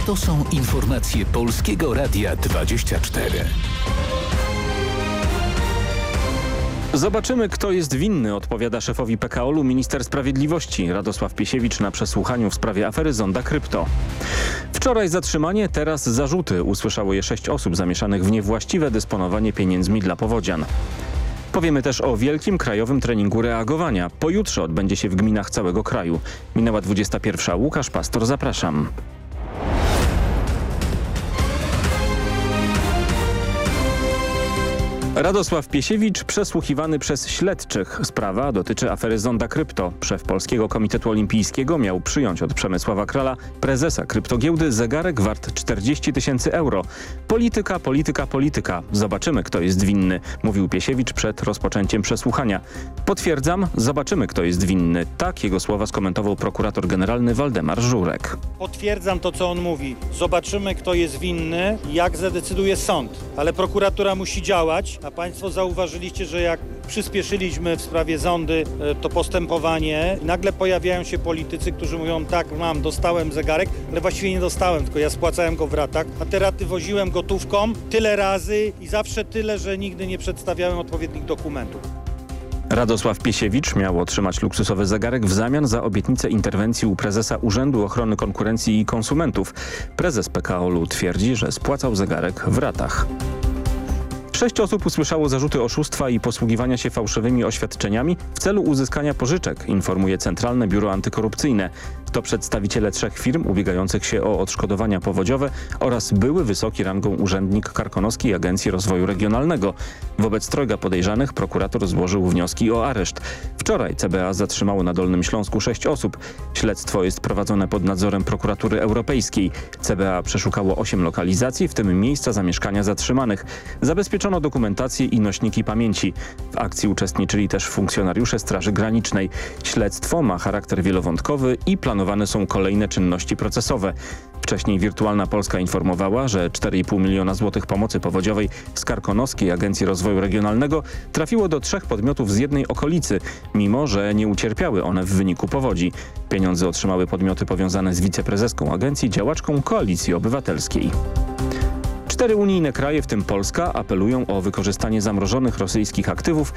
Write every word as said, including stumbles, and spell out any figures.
To są informacje Polskiego Radia dwadzieścia cztery. Zobaczymy, kto jest winny, odpowiada szefowi P K O L u minister sprawiedliwości Radosław Piesiewicz na przesłuchaniu w sprawie afery Zonda Krypto. Wczoraj zatrzymanie, teraz zarzuty. Usłyszało je sześć osób zamieszanych w niewłaściwe dysponowanie pieniędzmi dla powodzian. Powiemy też o wielkim krajowym treningu reagowania. Pojutrze odbędzie się w gminach całego kraju. Minęła dwudziesta pierwsza. Łukasz Pastor, zapraszam. Radosław Piesiewicz przesłuchiwany przez śledczych. Sprawa dotyczy afery Zonda Krypto. Szef Polskiego Komitetu Olimpijskiego miał przyjąć od Przemysława Krala, prezesa kryptogiełdy, zegarek wart czterdzieści tysięcy euro. Polityka, polityka, polityka. Zobaczymy, kto jest winny, mówił Piesiewicz przed rozpoczęciem przesłuchania. Potwierdzam, zobaczymy, kto jest winny. Tak jego słowa skomentował prokurator generalny Waldemar Żurek. Potwierdzam to, co on mówi. Zobaczymy, kto jest winny, jak zadecyduje sąd. Ale prokuratura musi działać. A państwo zauważyliście, że jak przyspieszyliśmy w sprawie Zondy to postępowanie, nagle pojawiają się politycy, którzy mówią: tak, mam, dostałem zegarek, ale właściwie nie dostałem, tylko ja spłacałem go w ratach, a te raty woziłem gotówką tyle razy i zawsze tyle, że nigdy nie przedstawiałem odpowiednich dokumentów. Radosław Piesiewicz miał otrzymać luksusowy zegarek w zamian za obietnicę interwencji u prezesa Urzędu Ochrony Konkurencji i Konsumentów. Prezes P K O L u twierdzi, że spłacał zegarek w ratach. Sześć osób usłyszało zarzuty oszustwa i posługiwania się fałszywymi oświadczeniami w celu uzyskania pożyczek, informuje Centralne Biuro Antykorupcyjne. To przedstawiciele trzech firm ubiegających się o odszkodowania powodziowe oraz były wysoki rangą urzędnik Karkonoskiej Agencji Rozwoju Regionalnego. Wobec trojga podejrzanych prokurator złożył wnioski o areszt. Wczoraj C B A zatrzymało na Dolnym Śląsku sześć osób. Śledztwo jest prowadzone pod nadzorem Prokuratury Europejskiej. C B A przeszukało osiem lokalizacji, w tym miejsca zamieszkania zatrzymanych. Zabezpieczono dokumentację i nośniki pamięci. W akcji uczestniczyli też funkcjonariusze Straży Granicznej. Śledztwo ma charakter wielowątkowy i planowane są kolejne czynności procesowe. Wcześniej Wirtualna Polska informowała, że cztery i pół miliona złotych pomocy powodziowej z Karkonoskiej Agencji Rozwoju Regionalnego trafiło do trzech podmiotów z jednej okolicy, mimo że nie ucierpiały one w wyniku powodzi. Pieniądze otrzymały podmioty powiązane z wiceprezeską agencji, działaczką Koalicji Obywatelskiej. Cztery unijne kraje, w tym Polska, apelują o wykorzystanie zamrożonych rosyjskich aktywów